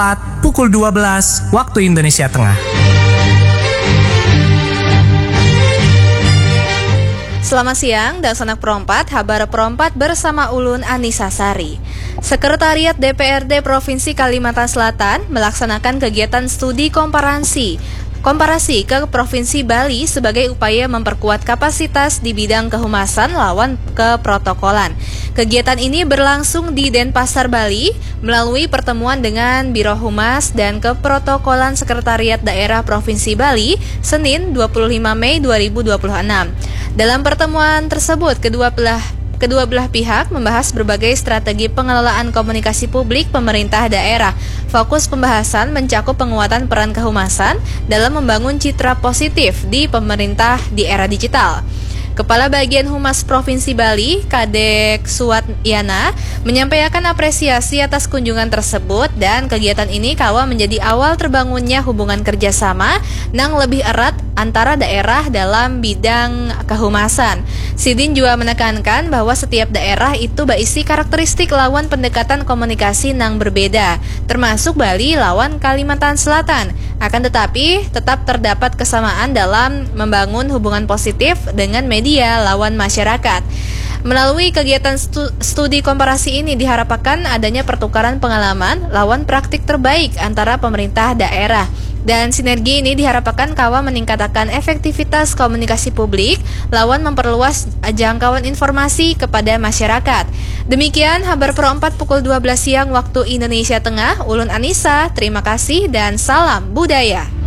pukul 12 waktu Indonesia Tengah. Selamat siang dan Sanak Perompat, Habar Perompat bersama Ulun Anissa Sari. Sekretariat DPRD Provinsi Kalimantan Selatan melaksanakan kegiatan studi komparasi ke Provinsi Bali sebagai upaya memperkuat kapasitas di bidang kehumasan lawan keprotokolan. Kegiatan ini berlangsung di Denpasar, Bali melalui pertemuan dengan Biro Humas dan Keprotokolan Sekretariat Daerah Provinsi Bali, Senin 25 Mei 2026. Dalam pertemuan tersebut, kedua belah pihak membahas berbagai strategi pengelolaan komunikasi publik pemerintah daerah. Fokus pembahasan mencakup penguatan peran kehumasan dalam membangun citra positif di pemerintah di era digital. Kepala Bagian Humas Provinsi Bali, Kadek Suwatyana, menyampaikan apresiasi atas kunjungan tersebut dan kegiatan ini kawa menjadi awal terbangunnya hubungan kerjasama yang lebih erat antara daerah dalam bidang kehumasan. Sidin juga menekankan bahwa setiap daerah itu berisi karakteristik lawan pendekatan komunikasi yang berbeda, termasuk Bali lawan Kalimantan Selatan. Akan tetapi, tetap terdapat kesamaan dalam membangun hubungan positif dengan media lawan masyarakat. Melalui kegiatan studi komparasi ini diharapkan adanya pertukaran pengalaman lawan praktik terbaik antara pemerintah daerah. Dan sinergi ini diharapkan kawa meningkatkan efektivitas komunikasi publik lawan memperluas jangkauan informasi kepada masyarakat. Demikian Habar Perompat pukul 12 siang waktu Indonesia Tengah. Ulun Anissa, terima kasih dan salam budaya.